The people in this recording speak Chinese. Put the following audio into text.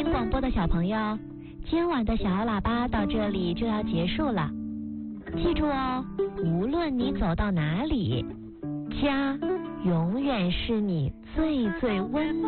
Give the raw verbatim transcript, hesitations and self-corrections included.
听广播的小朋友，今晚的小喇叭到这里就要结束了。记住哦，无论你走到哪里，家永远是你最最温暖